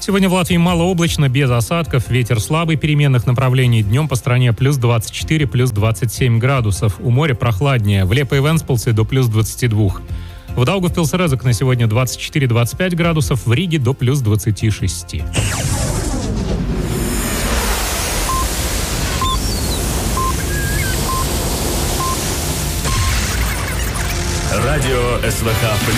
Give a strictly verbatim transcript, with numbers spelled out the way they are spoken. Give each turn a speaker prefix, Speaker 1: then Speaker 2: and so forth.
Speaker 1: Сегодня в Латвии малооблачно, без осадков, ветер слабый, переменных направлений. Днем по стране плюс двадцать четыре, плюс двадцать семь градусов. У моря прохладнее. В Лепо и Венспилсе до плюс двадцати двух. В Даугавпилсе-Резек на сегодня двадцать четыре - двадцать пять градусов, в Риге до плюс двадцати шести.
Speaker 2: Радио СВХ